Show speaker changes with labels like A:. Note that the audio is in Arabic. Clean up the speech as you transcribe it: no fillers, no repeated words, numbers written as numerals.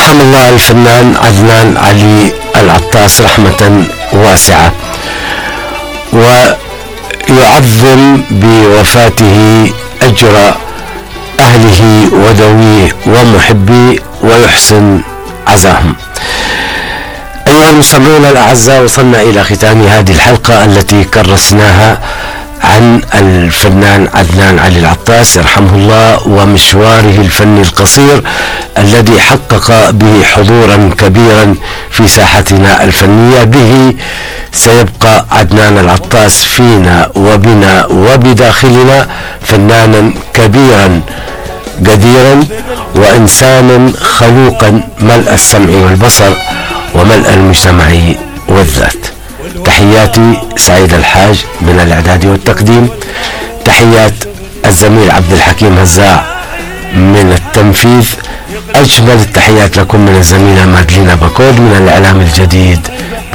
A: رحم الله الفنان عدنان علي العطاس رحمة واسعة، ويعظم بوفاته أجر أهله وذويه ومحبيه ويحسن عزاهم. أيها المستمعون الأعزاء، وصلنا إلى ختام هذه الحلقة التي كرسناها عن الفنان عدنان علي العطاس يرحمه الله ومشواره الفني القصير الذي حقق به حضورا كبيرا في ساحتنا الفنية. به سيبقى عدنان العطاس فينا وبنا وبداخلنا فنانا كبيرا قديرا وإنسانا خلوقا ملء السمع والبصر وملء المجتمع والذات. تحياتي سعيد الحاج من الإعداد والتقديم، تحيات الزميل عبد الحكيم هزاع من التنفيذ، أجمل التحيات لكم من الزميلة مادلينا بكود من الإعلام الجديد